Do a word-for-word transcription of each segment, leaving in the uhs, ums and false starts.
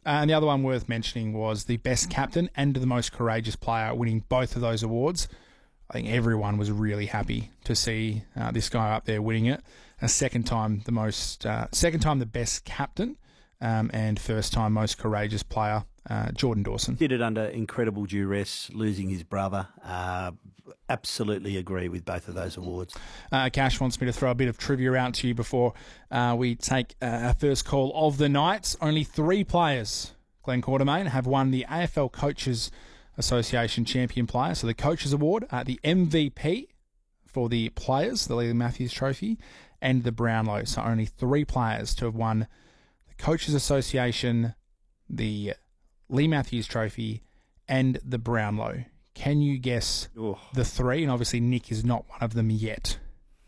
Uh, and the other one worth mentioning was the best captain and the most courageous player, winning both of those awards. I think everyone was really happy to see uh, this guy up there winning it. A second time the most, uh, second time the best captain, um, and first time most courageous player, uh, Jordan Dawson. Did it under incredible duress, losing his brother. Uh, absolutely agree with both of those awards. Uh, Cash wants me to throw a bit of trivia out to you before uh, we take uh, our first call of the night. Only three players, Glenn Quartermain, have won the A F L Coaches Association Champion Player. So the Coaches Award, uh, the M V P for the players, the Lee Matthews Trophy, and the Brownlow. So only three players to have won the Coaches Association, the Lee Matthews Trophy, and the Brownlow. Can you guess oh. the three? And obviously Nick is not one of them yet.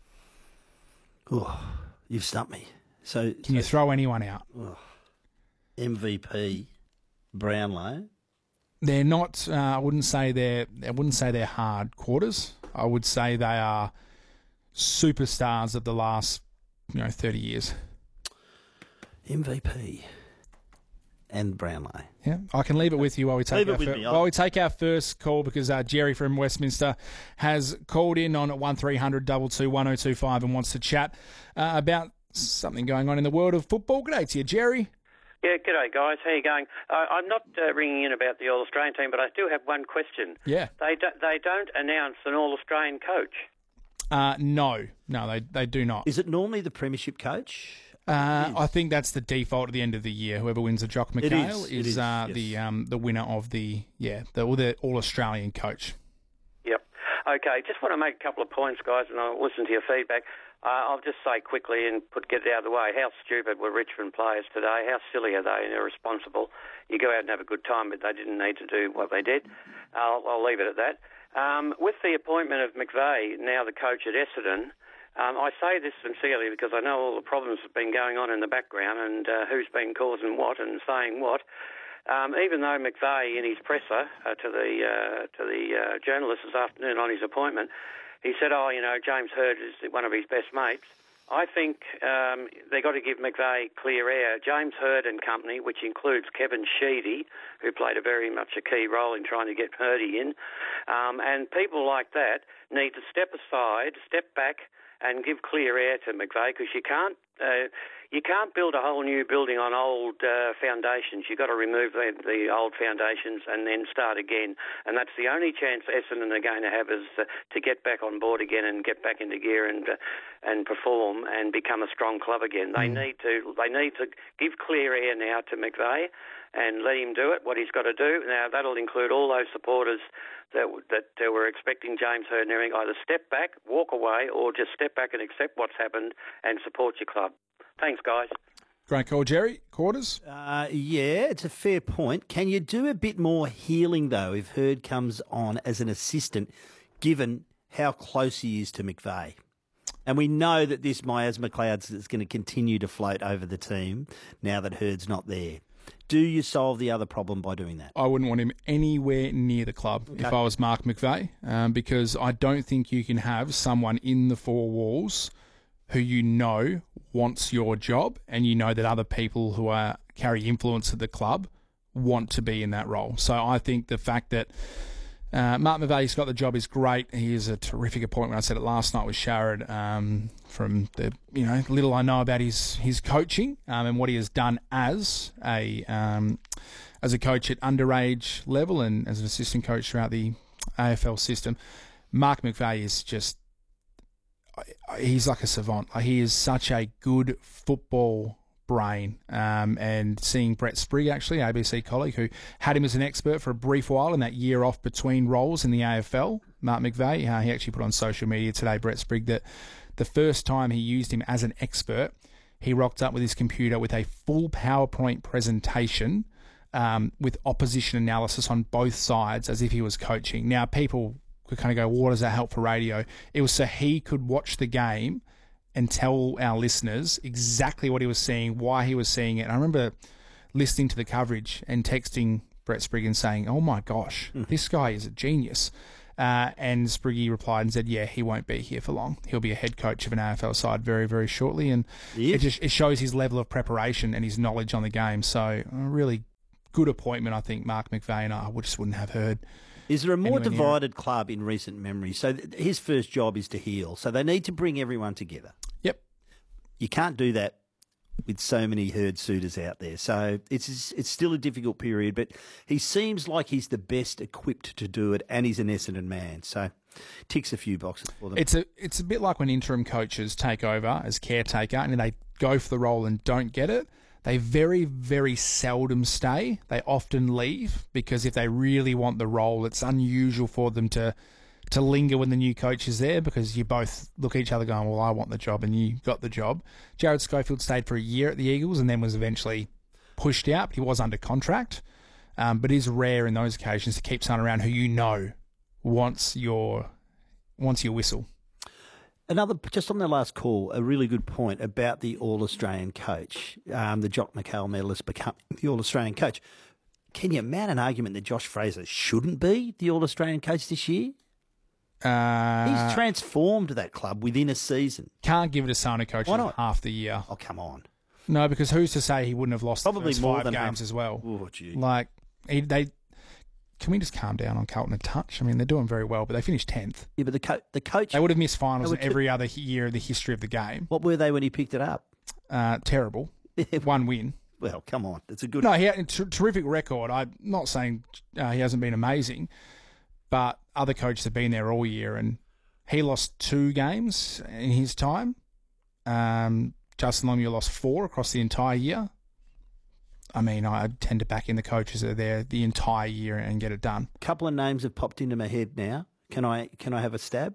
Oh, you've stumped me. So Can so, you throw anyone out? Oh. M V P, Brownlow. They're not. Uh, I wouldn't say they're. I wouldn't say they're hard quarters. I would say they are superstars of the last, you know, thirty years. M V P and Brownlow. Yeah, I can leave it with you while we take leave our it with fir- me. while we take our first call, because uh, Jerry from Westminster has called in on one three hundred two two one oh two five and wants to chat uh, about something going on in the world of football. Good day to you, Jerry. Yeah, g'day guys. How you going? Uh, I'm not uh, ringing in about the All-Australian team, but I do have one question. Yeah. They do, they don't announce an All-Australian coach. Uh, no, no, they they do not. Is it normally the premiership coach? Uh, I think that's the default at the end of the year. Whoever wins the Jock It McHale is, is, it is, uh, yes. the um, the winner of the yeah the, the All-Australian coach. Yep. Okay, just want to make a couple of points, guys, and I'll listen to your feedback. Uh, I'll just say quickly and put get it out of the way, how stupid were Richmond players today? How silly are they and irresponsible? You go out and have a good time, but they didn't need to do what they did. I'll, I'll leave it at that. Um, with the appointment of McVeigh, now the coach at Essendon, um, I say this sincerely because I know all the problems have been going on in the background and uh, who's been causing what and saying what. Um, even though McVeigh, in his presser uh, to the uh, to the uh, journalists this afternoon on his appointment, he said, oh, you know, James Hird is one of his best mates. I think um, they've got to give McVeigh clear air. James Hird and company, which includes Kevin Sheedy, who played a very much a key role in trying to get Hirdy in, um, and people like that need to step aside, step back, and give clear air to McVeigh, because you can't uh, you can't build a whole new building on old uh, foundations. You've got to remove the, the old foundations and then start again. And that's the only chance Essendon are going to have, is uh, to get back on board again and get back into gear and uh, and perform and become a strong club again. They Mm. need to they need to give clear air now to McVeigh and let him do it, what he's got to do. Now, that'll include all those supporters that that uh, were expecting James Hird and everything. Either step back, walk away, or just step back and accept what's happened and support your club. Thanks, guys. Great call, Jerry. Quarters? Uh, yeah, it's a fair point. Can you do a bit more healing, though, if Hird comes on as an assistant, given how close he is to McVeigh? And we know that this miasma cloud is going to continue to float over the team now that Hird's not there. Do you solve the other problem by doing that? I wouldn't want him anywhere near the club Okay. if I was Mark McVeigh, um, because I don't think you can have someone in the four walls who you know wants your job, and you know that other people who are carry influence at the club want to be in that role. So I think the fact that uh, Mark McVeigh's got the job is great. He is a terrific appointment. I said it last night with Sharad. Um, from the you know little I know about his his coaching um, and what he has done as a um, as a coach at underage level and as an assistant coach throughout the A F L system, Mark McVeigh is just he's like a savant. Like, he is such a good football brain. Um, and seeing Brett Sprigg, actually, A B C colleague, who had him as an expert for a brief while in that year off between roles in the A F L, Mark McVeigh, uh, he actually put on social media today, Brett Sprigg, that the first time he used him as an expert, he rocked up with his computer with a full PowerPoint presentation um, with opposition analysis on both sides as if he was coaching. Now, people could kind of go, well, what does that help for radio? It was so he could watch the game and tell our listeners exactly what he was seeing, why he was seeing it. And I remember listening to the coverage and texting Brett Sprigg and saying, oh my gosh, mm. this guy is a genius. Uh, and Spriggy replied and said, yeah, he won't be here for long. He'll be a head coach of an A F L side very, very shortly. And yeah. it just it shows his level of preparation and his knowledge on the game. So a really good appointment, I think, Mark McVeigh, and I just wouldn't have heard. Is there a more anywhere near divided club in recent memory? So th- his first job is to heal. So they need to bring everyone together. Yep. You can't do that with so many herd suitors out there. So it's it's still a difficult period, but he seems like he's the best equipped to do it, and he's an Essendon man. So ticks a few boxes for them. It's a it's a bit like when interim coaches take over as caretaker and they go for the role and don't get it. They very, very seldom stay. They often leave because if they really want the role, it's unusual for them to to linger when the new coach is there because you both look at each other going, well, I want the job and you got the job. Jared Schofield stayed for a year at the Eagles and then was eventually pushed out, but he was under contract. Um, but it is rare in those occasions to keep someone around who you know wants your wants your whistle. Another, just on the last call, a really good point about the All-Australian coach, um, the Jock McHale medalist becoming the All-Australian coach. Can you mount an argument that Josh Fraser shouldn't be the All-Australian coach this year? Uh, He's transformed that club within a season. Can't give it a Sano coach Why in not? half the year. Oh, come on. No, because who's to say he wouldn't have lost Probably the first more five than games half. as well? Oh, gee. Like, he, they... Can we just calm down on Carlton a touch? I mean, they're doing very well, but they finished tenth. Yeah, but the, co- the coach, They would have missed finals They in were every other year of the history of the game. what were they when he picked it up? Uh, terrible. One win. Well, come on. It's a good... No, he had a ter- terrific record. I'm not saying uh, he hasn't been amazing, but other coaches have been there all year, and he lost two games in his time. Um, Justin Longmuir lost four across the entire year. I mean, I tend to back in the coaches that are there the entire year and get it done. A couple of names have popped into my head now. Can I can I have a stab?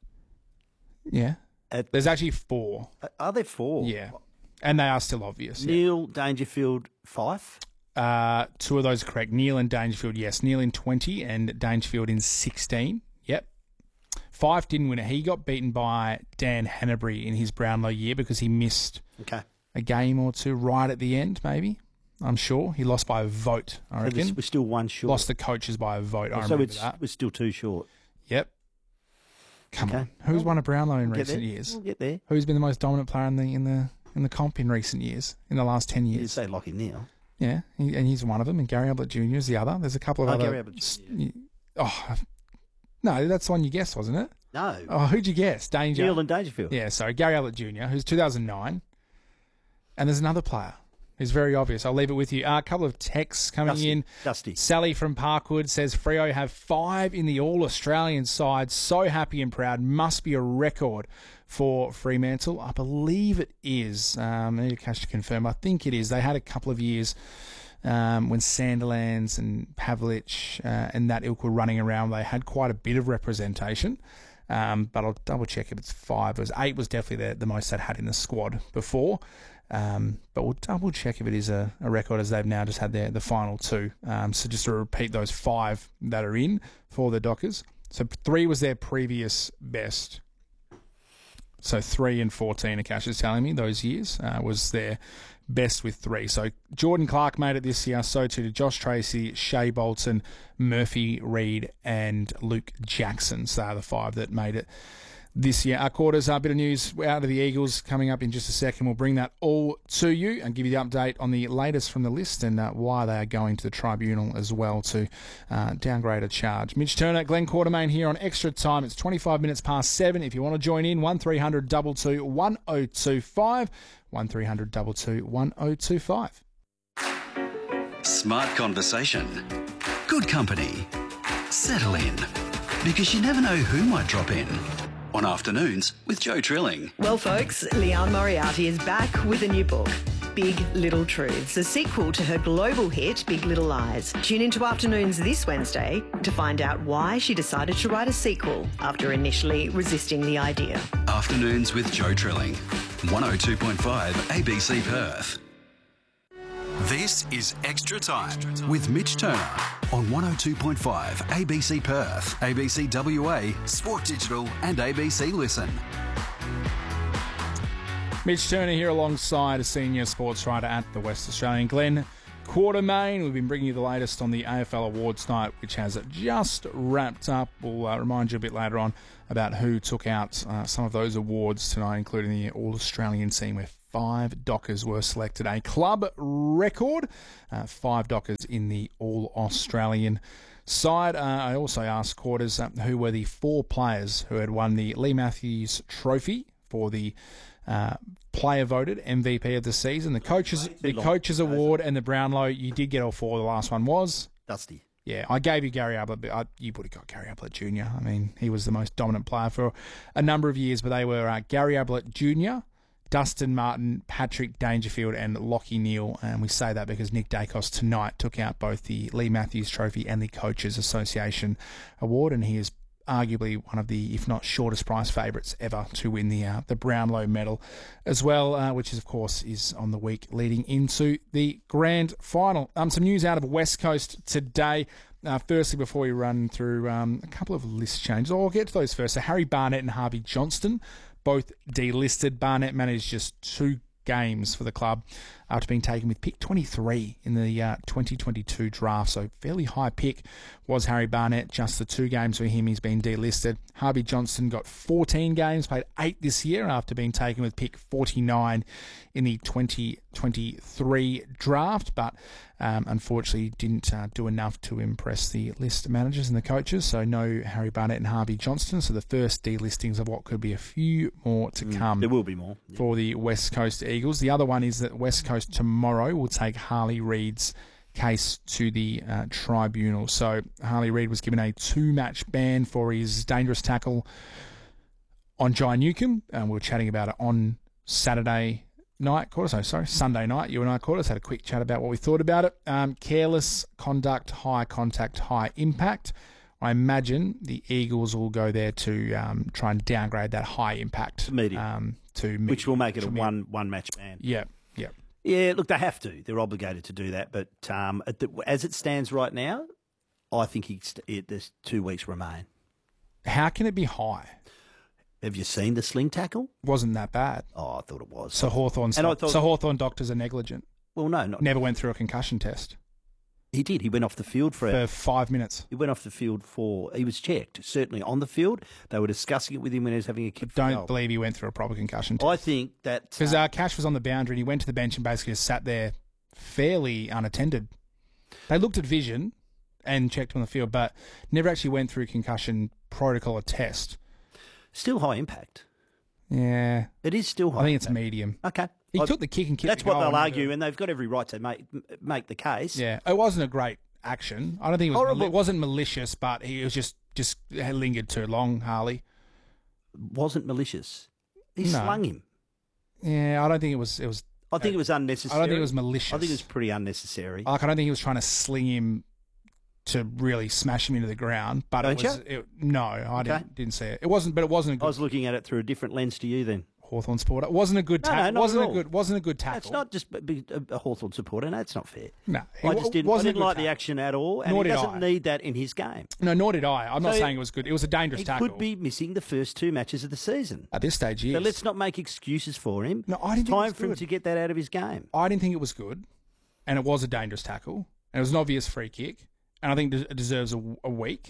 Yeah. At, There's actually four. are there four? Yeah. And they are still obvious. Yeah. Neil, Dangerfield, Fife. Uh, two of those are correct. Neil and Dangerfield, yes. Neil in twenty and Dangerfield in sixteen. Yep. Fife didn't win it. He got beaten by Dan Hanbury in his Brownlow year because he missed Okay. a game or two right at the end, maybe. I'm sure. He lost by a vote, I So reckon. this, we're still one short. Lost the coaches by a vote. I so remember it's, that. we're still two short. Yep. Come Okay. on. Who's won a Brownlow in We'll get recent there. years? We'll get there. Who's been the most dominant player in the in the in the comp in recent years? In the last ten You years? say Lockie Neal. Yeah, he, and he's one of them, and Gary Ablett Junior is the other. There's a couple of Oh, other. Gary Ablett s- Junior Oh, no, that's the one you guessed, wasn't it? No. Oh, who'd you guess? Danger. Neil and Dangerfield. Yeah, sorry, Gary Ablett Junior, who's two thousand nine, and there's another player who's very obvious. I'll leave it with you. Uh, a couple of texts coming Dusty. in. Dusty. Sally from Parkwood says Freo have five in the All-Australian side. So happy and proud. Must be a record for Fremantle. I believe it is. Um, I need to catch to confirm. I think it is. They had a couple of years um, when Sandilands and Pavlich uh, and that ilk were running around. They had quite a bit of representation. Um, but I'll double check if it's five. It was eight was definitely the, the most they'd had in the squad before. Um, but we'll double check if it is a, a record, as they've now just had their the final two. Um, so just to repeat those five that are in for the Dockers. So three was their previous best. So three and fourteen, Akash is telling me, those years uh, was their best with three. So Jordan Clark made it this year. So too did Josh Tracy, Shea Bolton, Murphy Reid, and Luke Jackson. So they are the five that made it this year. Our quarters, a bit of news out of the Eagles coming up in just a second. We'll bring that all to you and give you the update on the latest from the list and uh, why they are going to the tribunal as well to uh, downgrade a charge. Mitch Turner, Glenn Quartermain here on Extra Time. It's twenty-five minutes past seven. If you want to join in, one three hundred two two one oh two five. one three hundred two two one oh two five. Smart conversation. Good company. Settle in. Because you never know who might drop in. On Afternoons with Joe Trilling. Well, folks, Liana Moriarty is back with a new book, Big Little Truths, a sequel to her global hit, Big Little Lies. Tune into Afternoons this Wednesday to find out why she decided to write a sequel after initially resisting the idea. Afternoons with Joe Trilling. one oh two point five A B C Perth. This is Extra Time with Mitch Turner on one oh two point five A B C Perth, A B C W A, Sport Digital and A B C Listen. Mitch Turner here alongside a senior sports writer at the West Australian, Glenn Quartermain. We've been bringing you the latest on the A F L Awards night, which has just wrapped up. We'll uh, remind you a bit later on about who took out uh, some of those awards tonight, including the All-Australian team, where five Dockers were selected. A club record, uh, five Dockers in the All-Australian side. Uh, I also asked Quarters uh, who were the four players who had won the Lee Matthews Trophy for the uh, player voted M V P of the season. The coaches, the coaches award, and the Brownlow. You did get all four. The last one was Dusty. Yeah, I gave you Gary Ablett, but I, you would have got Gary Ablett Junior I mean, he was the most dominant player for a number of years, but they were uh, Gary Ablett Junior, Dustin Martin, Patrick Dangerfield, and Lockie Neal. And we say that because Nick Dacos tonight took out both the Lee Matthews Trophy and the Coaches Association Award, and he is arguably one of the, if not shortest price favourites ever to win the uh, the Brownlow medal as well, uh, which is, of course, is on the week leading into the grand final. Um, some news out of West Coast today. Uh, firstly, before we run through um, a couple of list changes, I'll get to those first. So Harry Barnett and Harvey Johnston, both delisted. Barnett managed just two games for the club after being taken with pick twenty-three in the uh, twenty twenty-two draft. So fairly high pick was Harry Barnett. Just the two games for him, he's been delisted. Harvey Johnston got fourteen games, played eight this year after being taken with pick forty-nine in the twenty twenty-three draft, but um, unfortunately didn't uh, do enough to impress the list managers and the coaches. So no Harry Barnett and Harvey Johnston. So the first delistings of what could be a few more to mm, come. There will be more. Yeah. For the West Coast Eagles. The other one is that West Coast tomorrow will take Harley Reid's case to the uh, tribunal. So Harley Reid was given a two-match ban for his dangerous tackle on Jai Newcomb, and we were chatting about it on Saturday night, Quarters, oh, sorry, Sunday night. You and I, Quarters, had a quick chat about what we thought about it. Um, careless conduct, high contact, high impact. I imagine the Eagles will go there to um, try and downgrade that high impact. Medium. Um, to medium. Which will make it a one, one-match ban. Yeah, yeah. Yeah, look, they have to. They're obligated to do that. But um, at the, as it stands right now, I think he, it, there's two weeks remain. How can it be high? Have you seen the sling tackle? Wasn't that bad. Oh, I thought it was. So Hawthorn, thought, so Hawthorn doctors are negligent. Well, no, not never went through a concussion test. He did. He went off the field for, for five minutes. He went off the field for. He was checked. Certainly on the field, they were discussing it with him when he was having a kick. But don't goal. believe he went through a proper concussion test. I think that because uh, uh, Cash was on the boundary and he went to the bench and basically just sat there, fairly unattended. They looked at vision and checked on the field, but never actually went through concussion protocol or test. Still high impact. Yeah, it is still high. I think impact. it's medium. Okay, he I, took the kick and kicked. That's the what they'll and argue, and they've got every right to make make the case. Yeah, it wasn't a great action. I don't think it was. Horrible. It wasn't malicious, but he was just just had lingered too long. Harley wasn't malicious. He no. slung him. Yeah, I don't think it was. It was. I think uh, it was unnecessary. I don't think it was malicious. I think it was pretty unnecessary. Like I don't think he was trying to sling him to really smash him into the ground. But don't it was. It, no, I okay. didn't, didn't see it. It wasn't. But it wasn't. A good, I was looking at it through a different lens to you then. Hawthorn supporter. It wasn't a good no, tackle. no, wasn't a good. Wasn't a good tackle. It's not just be a Hawthorn supporter. No, it's not fair. No, I just didn't, I didn't like tackle. the action at all, and nor he did doesn't I. need that in his game. No, nor did I. I'm so not saying it was good. It was a dangerous he tackle. He could be missing the first two matches of the season. At this stage, yes. So let's not make excuses for him. No, I didn't. Time think it was for him good. to get that out of his game. I didn't think it was good, and it was a dangerous tackle, and it was an obvious free kick, and I think it deserves a, a week.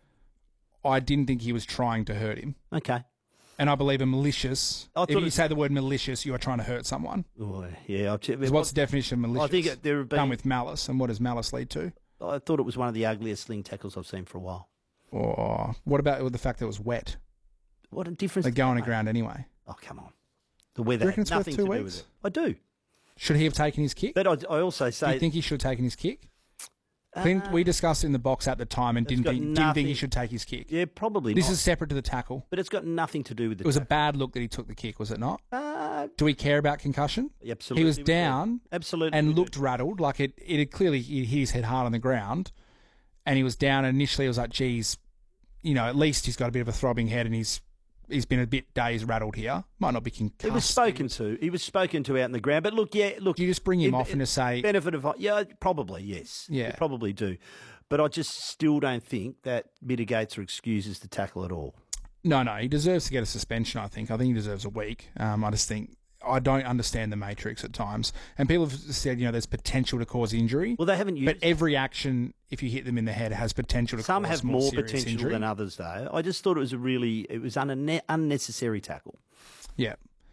I didn't think he was trying to hurt him. Okay. And I believe a malicious, I if you say the word malicious, you are trying to hurt someone. Oh, yeah. I'll t- what's the definition of malicious? I think it, there have been, done with malice, and what does malice lead to? I thought it was one of the ugliest sling tackles I've seen for a while. Or what about with the fact that it was wet? What a difference. They go on the ground anyway. Oh, come on. The weather had nothing to do with it. I do. Should he have taken his kick? But I, I also say... Do you think he should have taken his kick? Uh, we discussed it in the box at the time and didn't think, didn't think he should take his kick. Yeah, probably This not. is separate to the tackle. But it's got nothing to do with the It was tackle. a bad look that he took the kick, was it not? Uh, do we care about concussion? Absolutely. He was down absolutely and looked rattled. Like it, it had clearly hit his head hard on the ground. And he was down. And initially, it was like, geez, you know, at least he's got a bit of a throbbing head and he's he's been a bit dazed, rattled here. Might not be concussed. He was spoken to. He was spoken to out in the ground. But look, yeah, look. You just bring him it, off it, and just say... Benefit of... Yeah, probably, yes. Yeah. You probably do. But I just still don't think that mitigates or excuses the tackle at all. No, no. He deserves to get a suspension, I think. I think he deserves a week. Um, I just think... I don't understand the matrix at times. And people have said, you know, there's potential to cause injury. Well, they haven't used... But every action, if you hit them in the head, has potential to Some cause have more, more serious potential injury. than others, though. I just thought it was a really... It was an unne- unnecessary tackle. Yeah.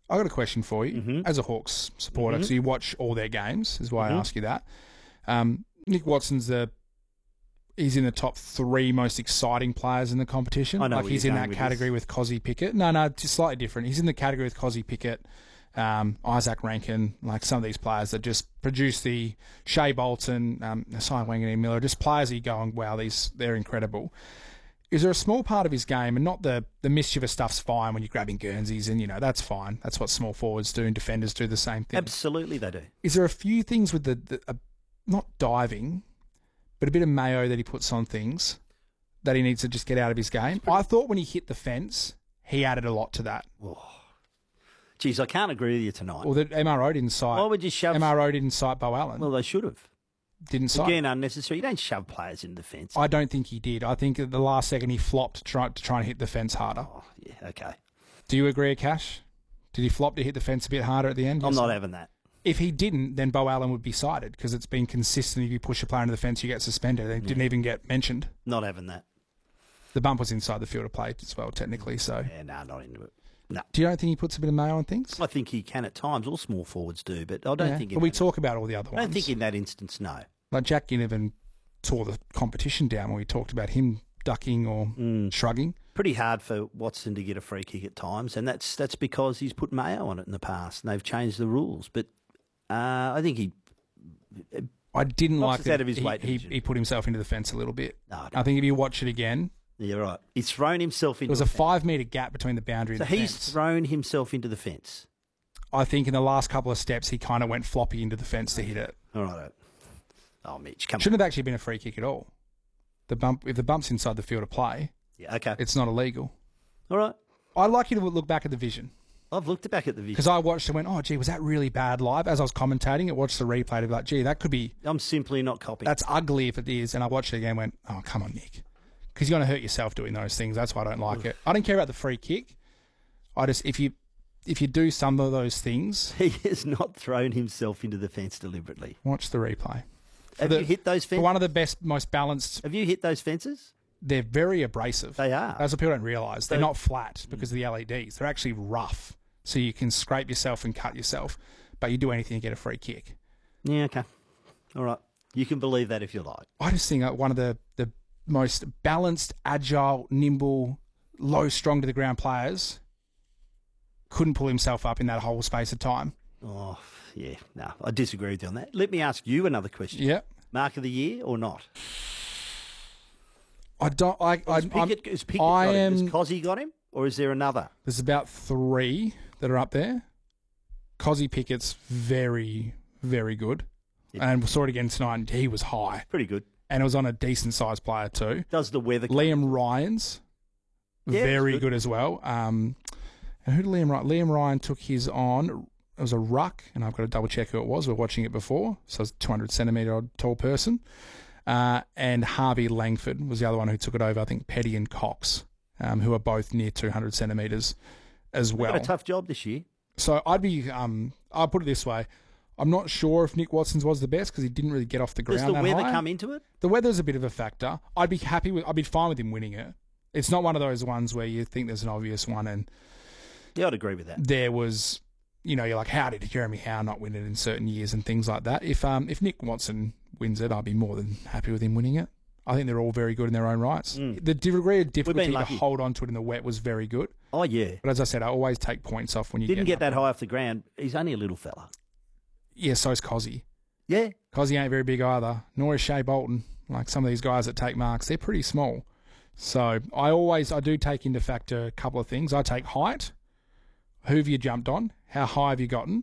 I got a question for you. Mm-hmm. As a Hawks supporter, Mhm. so you watch all their games, is why Mhm. I ask you that. Um, Nick Watson's the he's in the top three most exciting players in the competition. I know like where he's you're in going that with category this. with Cozzy Pickett. No, no, just slightly different. He's in the category with Cozzy Pickett, um, Isaac Rankin, like some of these players that just produce the Shea Bolton, um, Cy Wanganeen Miller, just players that you going, wow, these they're incredible. Is there a small part of his game, and not the, the mischievous stuff's fine when you're grabbing Guernseys, and, you know, that's fine. That's what small forwards do, and defenders do the same thing. Absolutely, they do. Is there a few things with the, the uh, not diving, but a bit of mayo that he puts on things that he needs to just get out of his game? I thought when he hit the fence, he added a lot to that. Oh. Geez, I can't agree with you tonight. Well, the M R O didn't Why cite. would you shove... M R O didn't cite Bo Allen. Well, they should have. didn't cite. Again, unnecessary. You don't shove players into the fence. I don't think he did. I think at the last second he flopped to try to try and hit the fence harder. Oh, yeah, okay. Do you agree, Cash? Did he flop to hit the fence a bit harder at the end? I'm Yes. not having that. If he didn't, then Bo Allen would be cited because it's been consistent. If you push a player into the fence, you get suspended. They didn't even get mentioned. Not having that. The bump was inside the field of play as well, technically. So, Yeah, no, not into it. No. do you don't think he puts a bit of mayo on things? I think he can at times. All small forwards do, but I don't Yeah. think... In But we that, talk about all the other I ones. don't think in that instance, no. Like Jack Ginnivan tore the competition down when we talked about him ducking or Mm. shrugging. Pretty hard for Watson to get a free kick at times, and that's that's because he's put mayo on it in the past, and they've changed the rules. But uh, I think he... I didn't Knocks like us that out of his he, weight he, division. he put himself into the fence a little bit. No, I don't. I think if you watch it again, You're right. He's thrown himself into there was the a fence. five metre gap between the boundary So and the he's fence. thrown himself into the fence. I think in the last couple of steps, he kind of went floppy into the fence to hit it. All right. Oh, Mitch, come Shouldn't have actually been a free kick at all. The bump, if the bump's inside the field of play, on. Yeah, okay. it's not illegal. All right. I'd like you to look back at the vision I've looked back at the video. because I watched and went, "Oh, gee, was that really bad live?" As I was commentating, I watched the replay to be like, "Gee, that could be I'm simply not copying. that's ugly if it is." And I watched it again, and went, "Oh, come on, Nick," because you're going to hurt yourself doing those things. That's why I don't like it. I don't care about the free kick. I just if you if you do some of those things, He has not thrown himself into the fence deliberately. watch the replay. Have the- you hit those For fences? one of the best, most balanced, Have you hit those fences? they're very abrasive. They are. That's what people don't realise. They're So- not flat because of the L E Ds. They're actually rough. So you can scrape yourself and cut yourself. But you do anything to get a free kick. Yeah, okay. All right. You can believe that if you like. I just think that one of the, the most balanced, agile, nimble, low, strong to the ground players couldn't pull himself up in that whole space of time. Oh, yeah. No, I disagree with you on that. Let me ask you another question. Yeah. Mark of the year or not? I don't. I. I Has I'm- Pickett, has Pickett I got him? am- Has Cozzy got him? Or is there another? There's about three that are up there. Cozzy Pickett's very, very good. Yep. And we saw it again tonight, and he was high. Pretty good. And it was on a decent sized player too. Does the weather... Liam Ryan's Yeah, very it's good. good. as well. Um, and who did Liam Ryan? Liam Ryan took his on. It was a ruck, and I've got to double check who it was. We were watching it before, so it's a two hundred centimetre odd tall person. Uh, and Harvey Langford was the other one who took it over. I think Petty and Cox, um, who are both near two hundred centimetres as Got well. a tough job this year. So I'd be, um, I'll put it this way. I'm not sure if Nick Watson's was the best because he didn't really get off the ground Does the that weather high. come into it? The weather's a bit of a factor. I'd be happy with, I'd be fine with him winning it. It's not one of those ones where you think there's an obvious one and Yeah, I'd agree with that. there was, you know, you're like, how did Jeremy Howe not win it in certain years and things like that. If um if Nick Watson wins it, I'd be more than happy with him winning it. I think they're all very good in their own rights. Mm. The degree of difficulty to lucky. hold on to it in the wet was very good. Oh, yeah. But as I said, I always take points off when you Didn't get get that up. high off the ground. He's only a little fella. Yeah, so's Cozzy. Yeah. Cozzy ain't very big either, nor is Shea Bolton. Like some of these guys that take marks, they're pretty small. So I always, I do take into factor a couple of things. I take height, who have you jumped on, how high have you gotten,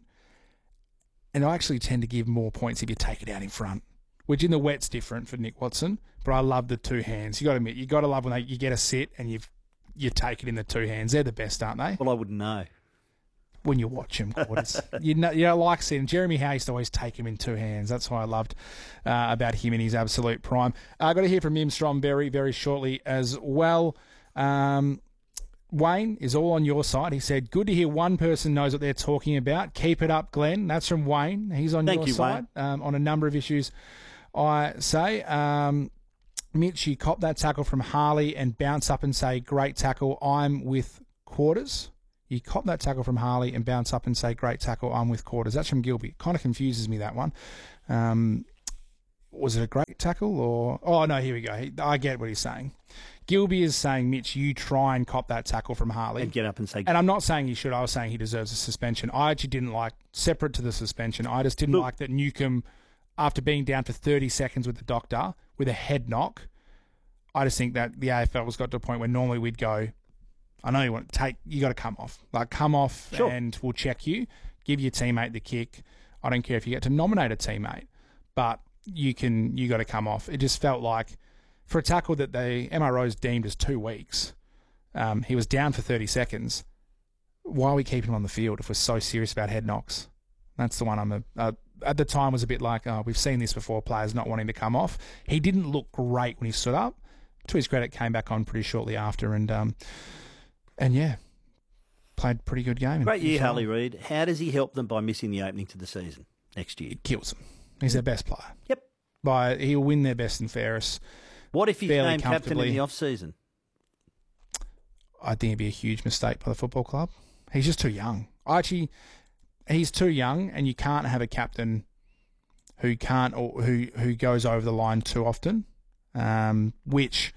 and I actually tend to give more points if you take it out in front, which in the wet's different for Nick Watson, but I love the two hands. You got to admit, you got to love when they, you get a sit and you you take it in the two hands. They're the best, aren't they? Well, I wouldn't know. When you watch him, quarters. you know, you know, like seeing Jeremy Howe used to always take him in two hands. That's what I loved uh, about him in his absolute prime. I uh, got to hear from Im Strom very, very shortly as well. Um, Wayne is all on your side. He said, "Good to hear one person knows what they're talking about. Keep it up, Glenn." That's from Wayne. He's on Thank your you, side um, on a number of issues. I say, um, Mitch, you cop that tackle from Harley and bounce up and say, "Great tackle." I'm with quarters. You cop that tackle from Harley and bounce up and say, great tackle, I'm with Quarters. That's from Gilby. Kind of confuses me, that one. Um, was it a great tackle or... Oh, no, here we go. He, I get what he's saying. Gilby is saying, Mitch, you try and cop that tackle from Harley. And get up and say... And I'm not saying he should. I was saying he deserves a suspension. I actually didn't like, separate to the suspension, I just didn't Look, like that Newcombe, after being down for thirty seconds with the doctor, with a head knock, I just think that the A F L has got to a point where normally we'd go... I know you want to take, you got to come off. Like, come off Sure. and we'll check you. Give your teammate the kick. I don't care if you get to nominate a teammate, but you can, you got to come off. It just felt like, for a tackle that the M R O's deemed as two weeks, um, he was down for thirty seconds. Why are we keeping him on the field if we're so serious about head knocks? That's the one I'm, a, uh, at the time was a bit like, oh, we've seen this before, players not wanting to come off. He didn't look great when he stood up. To his credit, came back on pretty shortly after and, um, And, yeah, played a pretty good game. Great year, Harley Reid. How does he help them by missing the opening to the season next year? It kills them. He's their best player. Yep. By He'll win their best and fairest. What if he's fairly named captain in comfortably. the off-season? I think it'd be a huge mistake by the football club. He's just too young. Actually, he's too young, and you can't have a captain who can't or who, who goes over the line too often, um, which...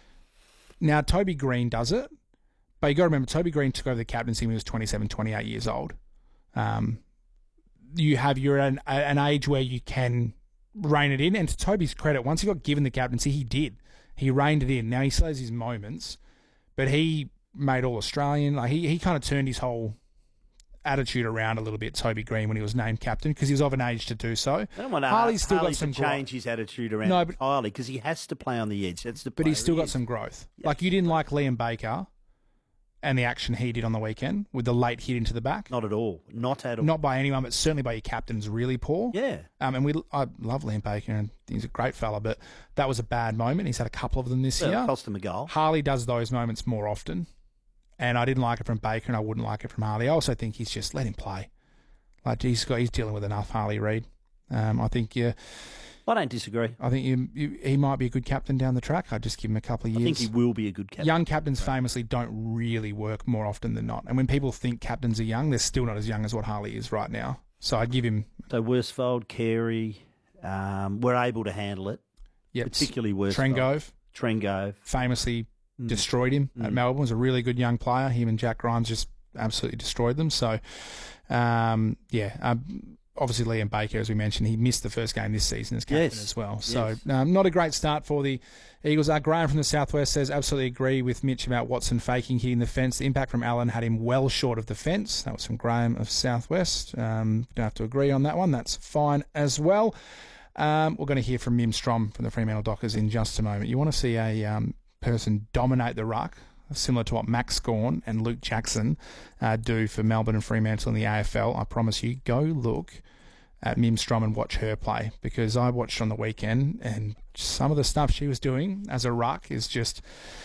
Now, Toby Green does it. But you got to remember, Toby Green took over the captaincy when he was twenty-seven, twenty-eight years old. Um, you have you're at an, an age where you can rein it in. And to Toby's credit, once he got given the captaincy, he did. He reined it in. Now he still has his moments, but he made all Australian. Like he he kind of turned his whole attitude around a little bit. Toby Green when he was named captain because he was of an age to do so. I don't want to Harley's still Harley got some to change his attitude around No, but- entirely because he has to play on the edge. That's the. But he's player still he got is. some growth. Yeah. Like you didn't like Liam Baker and the action he did on the weekend with the late hit into the back. Not at all. Not at all. Not by anyone, but certainly by your captain's really poor. Yeah. Um, and we, I love Liam Baker, and he's a great fella, but that was a bad moment. He's had a couple of them this Well, year. it cost him a goal. Harley does those moments more often, and I didn't like it from Baker, and I wouldn't like it from Harley. I also think he's just let him play. Like he's got, he's dealing with enough. Harley Reid. Um, I think yeah. I don't disagree. I think you, you, he might be a good captain down the track. I'd just give him a couple of I years. think he will be a good captain. Young captains famously don't really work more often than not. And when people think captains are young, they're still not as young as what Harley is right now. So I'd give him... So Worsfold, Carey, um, were able to handle it, Yep, particularly Worsfold. Trengove Trengove. famously Mm. destroyed him Mm. at Melbourne. Was a really good young player. Him and Jack Grimes just absolutely destroyed them. So, um, yeah... Um, Obviously, Liam Baker, as we mentioned, he missed the first game this season as captain Yes. as well. So, Yes. um, not a great start for the Eagles. Uh, Graham from the Southwest says, absolutely agree with Mitch about Watson faking hitting the fence. The impact from Allen had him well short of the fence. That was from Graham of Southwest. Um, don't have to agree on that one. That's fine as well. Um, we're going to hear from Mim Strom from the Fremantle Dockers in just a moment. You want to see a um, person dominate the ruck, similar to what Max Gawn and Luke Jackson uh, do for Melbourne and Fremantle in the A F L, I promise you, go look at Mim Strom and watch her play, because I watched on the weekend and some of the stuff she was doing as a ruck is just,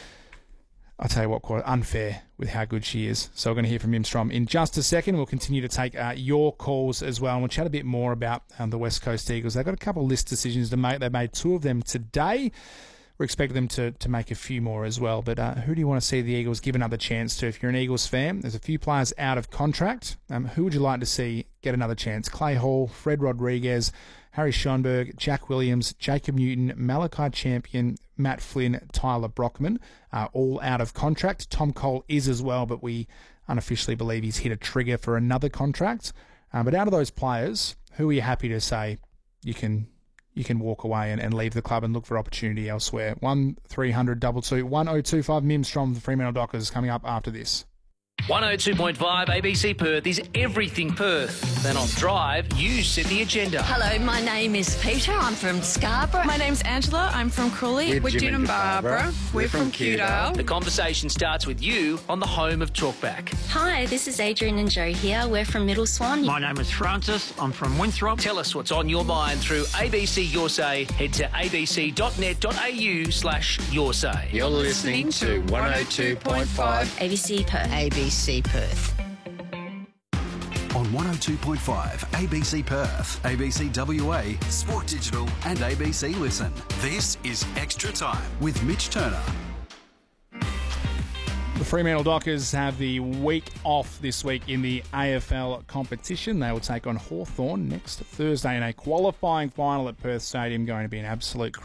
I'll tell you what, quite unfair with how good she is. So we're going to hear from Mim Strom in just a second. We'll continue to take uh, your calls as well, and we'll chat a bit more about um, the West Coast Eagles. They've got a couple of list decisions to make. They made two of them today. We're expecting them to, to make a few more as well. But uh, who do you want to see the Eagles give another chance to? If you're an Eagles fan, there's a few players out of contract. Um, who would you like to see get another chance? Clay Hall, Fred Rodriguez, Harry Schoenberg, Jack Williams, Jacob Newton, Malachi Champion, Matt Flynn, Tyler Brockman, uh, all out of contract. Tom Cole is as well, but we unofficially believe he's hit a trigger for another contract. Um, but out of those players, who are you happy to say you can... you can walk away and, and leave the club and look for opportunity elsewhere? one three hundred two two one oh two five. Mim Strom, the Fremantle Dockers, coming up after this. one oh two point five A B C Perth is everything Perth. Then on Drive, you set the agenda. Hello, my name is Peter. I'm from Scarborough. My name's Angela. I'm from Crawley. We're Jim and Barbara. We're from Cudale. The conversation starts with you on the home of Talkback. Hi, this is Adrian and Joe here. We're from Middle Swan. My name is Francis. I'm from Winthrop. Tell us what's on your mind through A B C Your Say. Head to abc.net.au slash your say. You're listening to one oh two point five A B C Perth. A B C Perth. On one oh two point five A B C Perth, A B C W A, Sport Digital and A B C Listen. This is Extra Time with Mitch Turner. The Fremantle Dockers have the week off this week in the A F L competition. They will take on Hawthorn next Thursday in a qualifying final at Perth Stadium. Going to be an absolute